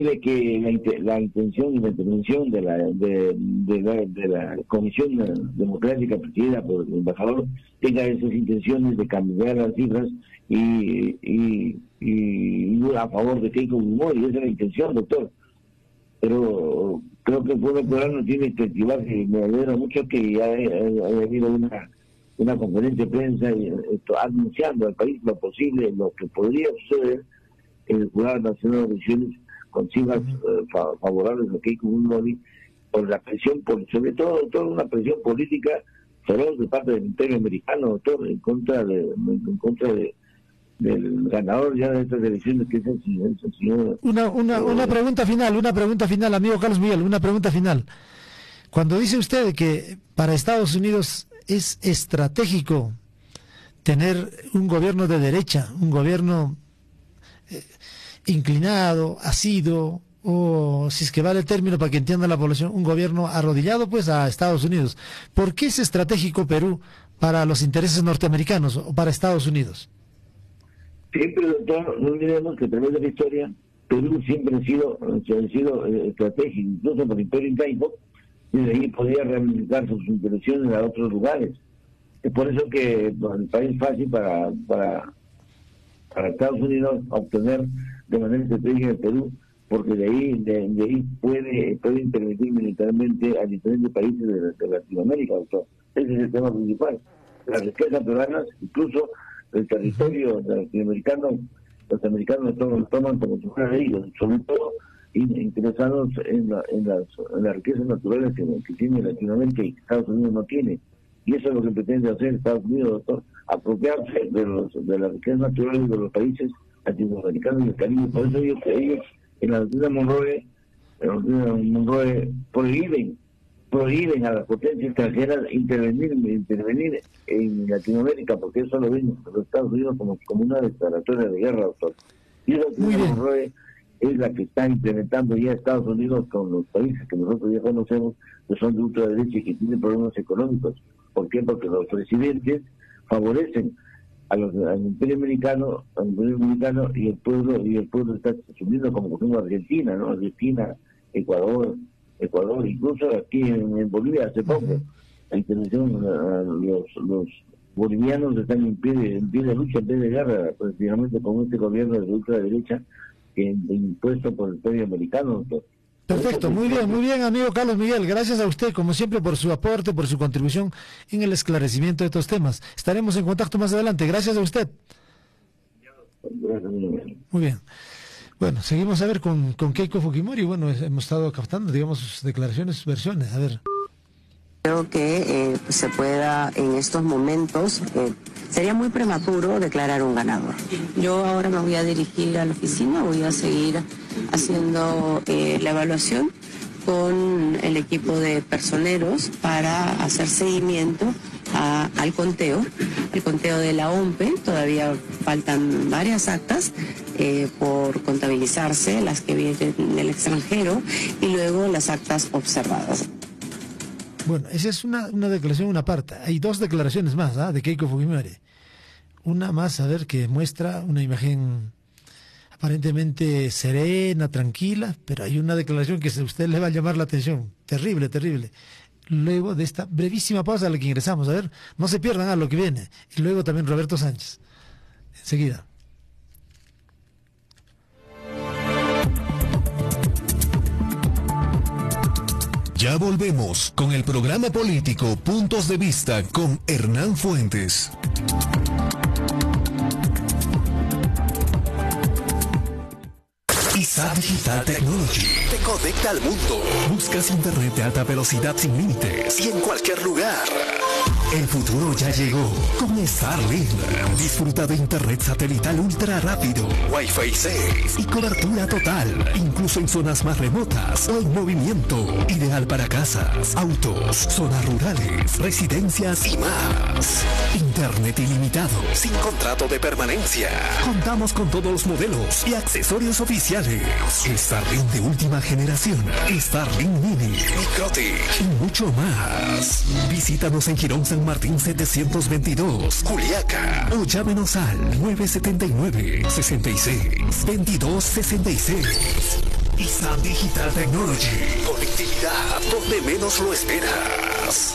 de que la intención y la intervención de la Comisión Democrática presidida por el embajador tenga esas intenciones de cambiar las cifras y a favor de Keiko Fujimori. Esa es la intención, doctor. Pero creo que el pueblo peruano tiene que activarse. Me alegra mucho que ya haya habido una conferencia de prensa anunciando al país lo posible, lo que podría suceder en el Jurado Nacional de Elecciones con cifras favorables a Keiko Fujimori, por la presión, sobre todo toda una presión política feroz de parte del Imperio Americano, doctor, en contra del ganador ya de estas elecciones, que es el señor. Una pregunta final, amigo Carlos Miguel, una pregunta final. Cuando dice usted que para Estados Unidos es estratégico tener un gobierno de derecha, un gobierno inclinado, asido, o si es que vale el término para que entienda la población, un gobierno arrodillado pues a Estados Unidos, ¿por qué es estratégico Perú para los intereses norteamericanos o para Estados Unidos? Siempre, doctor, no olvidemos que a través de la historia Perú siempre ha sido estratégico, incluso por el Imperio Incaico, y de ahí podía ramificar sus intereses a otros lugares. Es por eso que el país fácil para Estados Unidos obtener de manera estratégica el Perú, porque de ahí puede intervenir militarmente a diferentes países de Latinoamérica, doctor. Ese es el tema principal. Las riquezas peruanas, incluso el territorio latinoamericano, los americanos lo toman como si fuera de ellos, sobre todo interesados en las riquezas naturales que tiene Latinoamérica y que Estados Unidos no tiene. Y eso es lo que pretende hacer Estados Unidos, doctor, apropiarse de las riquezas naturales de los países latinoamericanos y el Caribe. Por eso ellos en la doctrina Monroe prohíben a las potencias extranjeras intervenir en Latinoamérica, porque eso lo ven los Estados Unidos como una declaratoria de guerra, doctor. Y la doctrina Monroe es la que está implementando ya Estados Unidos con los países que nosotros ya conocemos, que son de ultraderecha y que tienen problemas económicos. ¿Por qué? Porque los presidentes favorecen al Imperio Americano y el pueblo está subiendo, como por ejemplo Argentina, ¿no? Argentina, Ecuador, incluso aquí en Bolivia hace poco, la intervención, los bolivianos están en pie de lucha, en pie de guerra, precisamente con este gobierno de ultraderecha impuesto por el Imperio Americano, doctor. Perfecto, muy bien, amigo Carlos Miguel. Gracias a usted, como siempre, por su aporte, por su contribución en el esclarecimiento de estos temas. Estaremos en contacto más adelante. Gracias a usted. Muy bien. Bueno, seguimos a ver con Keiko Fujimori. Bueno, hemos estado captando, digamos, sus declaraciones, sus versiones. A ver. Creo que se pueda en estos momentos, sería muy prematuro declarar un ganador. Yo ahora me voy a dirigir a la oficina, voy a seguir haciendo la evaluación con el equipo de personeros para hacer seguimiento al conteo de la OMPE. Todavía faltan varias actas por contabilizarse, las que vienen del extranjero y luego las actas observadas. Bueno, esa es una declaración, una parte. Hay dos declaraciones más de Keiko Fujimori. Una más, a ver, que muestra una imagen aparentemente serena, tranquila, pero hay una declaración que a usted le va a llamar la atención. Terrible, terrible. Luego de esta brevísima pausa a la que ingresamos, a ver, no se pierdan lo que viene. Y luego también Roberto Sánchez. Enseguida. Ya volvemos con el programa político Puntos de Vista con Hernán Fuentes. ISA Digital Technology te conecta al mundo. Buscas internet de alta velocidad sin límites y en cualquier lugar. El futuro ya llegó con Starlink. Disfruta de internet satelital ultra rápido, Wi-Fi 6 y cobertura total, incluso en zonas más remotas o en movimiento. Ideal para casas, autos, zonas rurales, residencias y más. Internet ilimitado, sin contrato de permanencia. Contamos con todos los modelos y accesorios oficiales. Starlink de última generación, Starlink Mini, Microtic y mucho más. Visítanos en Girón San Martín 722, Juliaca, o llámenos al 979-66-2266. ISAB Digital Technology. Conectividad donde menos lo esperas.